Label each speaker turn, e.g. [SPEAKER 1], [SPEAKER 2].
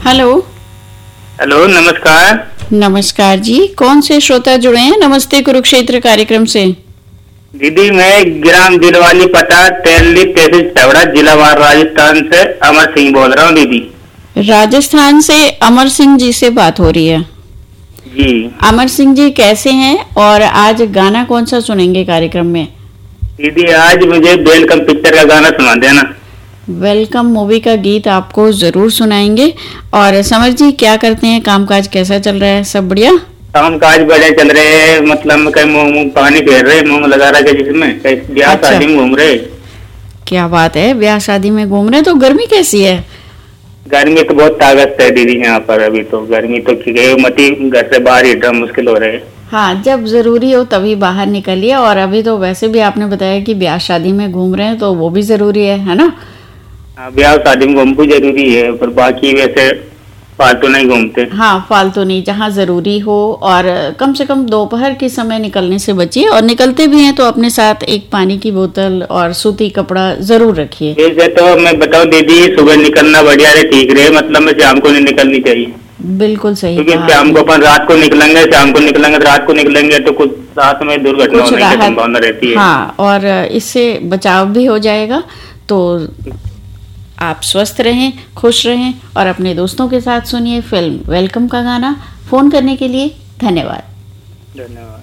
[SPEAKER 1] Hello.
[SPEAKER 2] Hello, नमस्कार।
[SPEAKER 1] नमस्कार जी, कौन से श्रोता जुड़े हैं नमस्ते कुरुक्षेत्र कार्यक्रम से?
[SPEAKER 2] दीदी, मैं ग्राम दिलवाली, पता तेली, तहसील छबड़ा, जिला वार, राजस्थान से अमर सिंह बोल रहा हूँ दीदी।
[SPEAKER 1] राजस्थान से अमर सिंह जी से बात हो रही है।
[SPEAKER 2] जी
[SPEAKER 1] अमर सिंह जी कैसे हैं और आज गाना कौन सा सुनेंगे कार्यक्रम में?
[SPEAKER 2] दीदी, आज मुझे वेलकम पिक्चर का गाना सुना देना।
[SPEAKER 1] वेलकम मूवी का गीत आपको जरूर सुनाएंगे। और समर जी क्या करते हैं, कामकाज कैसा चल रहा है? सब बढ़िया?
[SPEAKER 2] काम काज बड़े चल रहे हैं, मतलब कहीं मुंह पानी फेर रहे, मुंह लगा रहा है जिसमें कहीं ब्याह
[SPEAKER 1] अच्छा।
[SPEAKER 2] शादी में घूम रहे।
[SPEAKER 1] क्या बात है, ब्याह शादी में घूम रहे हैं। तो गर्मी कैसी है?
[SPEAKER 2] गर्मी तो बहुत ताकत है दीदी यहाँ पर। अभी तो गर्मी तो मती, घर से बाहर ही ड्रम मुश्किल हो रहे हैं।
[SPEAKER 1] हाँ, जब जरूरी हो तभी बाहर निकलिए। और अभी तो वैसे भी आपने बताया कि ब्याह शादी में घूम रहे हैं, तो वो भी जरूरी है ना?
[SPEAKER 2] ब्याह शादी में घूमना जरूरी है, पर बाकी वैसे फालतू नहीं घूमते।
[SPEAKER 1] हाँ, फालतू नहीं, जहाँ जरूरी हो। और कम से कम दोपहर के समय निकलने से बचिए। और निकलते भी हैं तो अपने साथ एक पानी की बोतल और सूती कपड़ा जरूर रखिए।
[SPEAKER 2] वैसे तो मैं बताऊं दीदी, सुबह निकलना बढ़िया रहे, ठीक रहे, मतलब में शाम को नहीं निकलनी चाहिए।
[SPEAKER 1] बिल्कुल सही
[SPEAKER 2] क्योंकि
[SPEAKER 1] कहा
[SPEAKER 2] शाम को
[SPEAKER 1] आपने।
[SPEAKER 2] अपन रात को निकलेंगे, शाम को निकलेंगे तो रात को निकलेंगे तो कुछ रात में दुर्घटना
[SPEAKER 1] कुछ
[SPEAKER 2] होने की
[SPEAKER 1] राहत,
[SPEAKER 2] संभावना रहती है।
[SPEAKER 1] हाँ, और इससे बचाव भी हो जाएगा। तो आप स्वस्थ रहें, खुश रहें और अपने दोस्तों के साथ सुनिए फिल्म वेलकम का गाना। फोन करने के लिए धन्यवाद।
[SPEAKER 2] धन्यवाद।